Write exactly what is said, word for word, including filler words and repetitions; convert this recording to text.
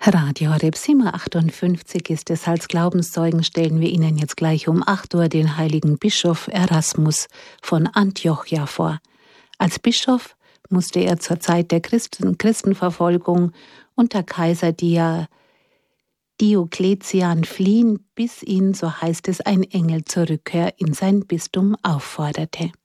Radio Horeb siebenhundertachtundfünfzig ist es. Als Glaubenszeugen stellen wir Ihnen jetzt gleich um acht Uhr den heiligen Bischof Erasmus von Antiochia vor. Als Bischof musste er zur Zeit der Christen, Christenverfolgung unter Kaiser Dia, Diokletian fliehen, bis ihn, so heißt es, ein Engel zur Rückkehr in sein Bistum aufforderte.